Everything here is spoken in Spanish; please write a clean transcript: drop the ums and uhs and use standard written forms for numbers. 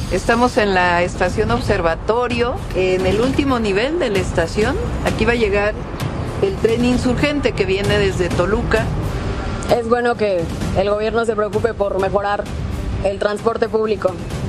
Estamos en la estación Observatorio, en el último nivel de la estación. Aquí va a llegar el tren insurgente que viene desde Toluca. Es bueno que el gobierno se preocupe por mejorar el transporte público.